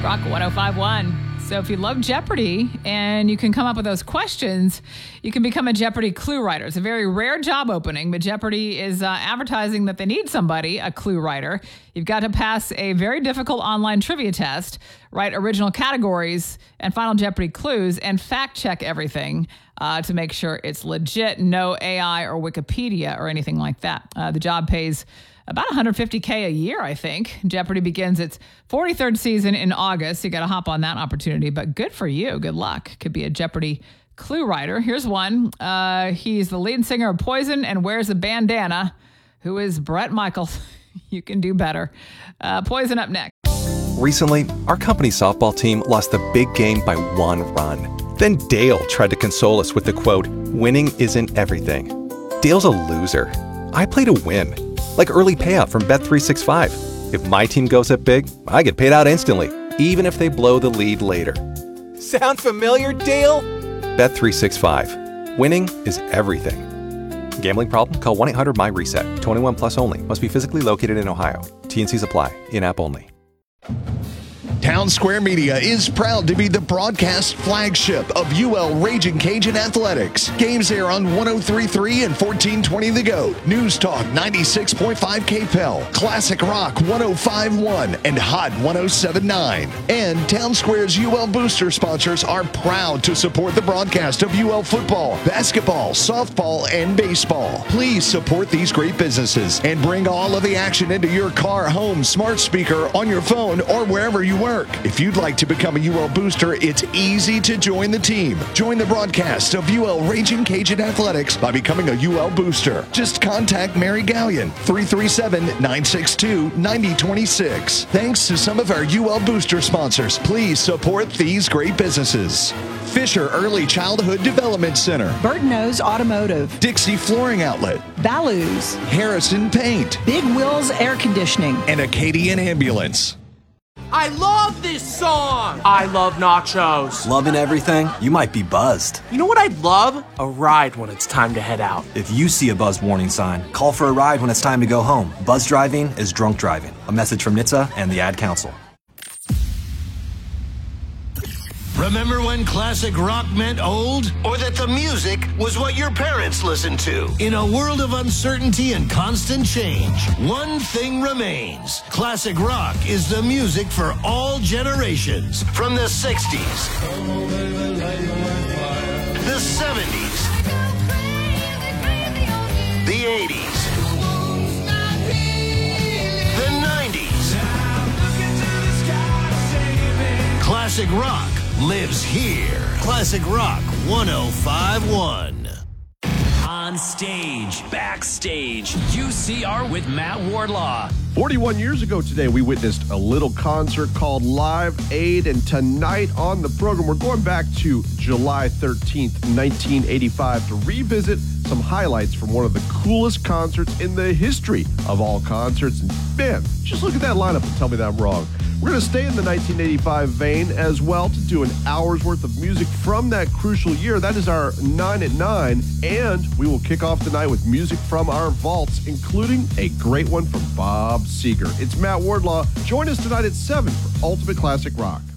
Rock 105.1. So if you love Jeopardy and you can come up with those questions, you can become a Jeopardy clue writer. It's a very rare job opening, but Jeopardy is advertising that they need somebody, a clue writer. You've got to pass a very difficult online trivia test, write original categories and Final Jeopardy clues, and fact check everything to make sure it's legit, no AI or Wikipedia or anything like that. The job pays about $150K a year, I think. Jeopardy begins its 43rd season in August. You got to hop on that opportunity, but good for you. Good luck. Could be a Jeopardy clue writer. Here's one. He's the lead singer of Poison and wears a bandana. Who is Bret Michaels? You can do better. Poison up next. Recently, our company's softball team lost the big game by 1 run. Then Dale tried to console us with the quote, "Winning isn't everything." Dale's a loser. I play to win. Like early payout from Bet365. If my team goes up big, I get paid out instantly, even if they blow the lead later. Sound familiar, Dale? Bet365. Winning is everything. Gambling problem? Call 1-800-MY-RESET. 21 plus only. Must be physically located in Ohio. T&Cs apply. In-app only. Town Square Media is proud to be the broadcast flagship of UL Raging Cajun Athletics. Games air on 103.3 and 1420 The Goat, News Talk 96.5 KPEL, Classic Rock 105.1, and Hot 107.9. And Town Square's UL Booster sponsors are proud to support the broadcast of UL football, basketball, softball, and baseball. Please support these great businesses and bring all of the action into your car, home, smart speaker, on your phone, or wherever you work. If you'd like to become a UL Booster, it's easy to join the team. Join the broadcast of UL Raging Cajun Athletics by becoming a UL Booster. Just contact Mary Gallion, 337-962-9026. Thanks to some of our UL Booster sponsors, please support these great businesses. Fisher Early Childhood Development Center, Birdnose Automotive, Dixie Flooring Outlet, Balloos, Harrison Paint, Big Wheels Air Conditioning, and Acadian Ambulance. I love this song! I love nachos. Loving everything? You might be buzzed. You know what I'd love? A ride when it's time to head out. If you see a buzz warning sign, call for a ride when it's time to go home. Buzz driving is drunk driving. A message from NHTSA and the Ad Council. Remember when classic rock meant old? Or that the music was what your parents listened to? In a world of uncertainty and constant change, one thing remains. Classic rock is the music for all generations. From the 60s, the 70s, the 80s, the 90s. Classic rock lives here. Classic Rock 105.1. On stage, backstage, UCR with Matt Wardlaw. 41 years ago today, we witnessed a little concert called Live Aid, and tonight on the program, we're going back to July 13th, 1985 to revisit some highlights from one of the coolest concerts in the history of all concerts. And man, just look at that lineup and tell me that I'm wrong. We're going to stay in the 1985 vein as well to do an hour's worth of music from that crucial year. That is our 9 at 9. And we will kick off the night with music from our vaults, including a great one from Bob Seger. It's Matt Wardlaw. Join us tonight at 7 for Ultimate Classic Rock.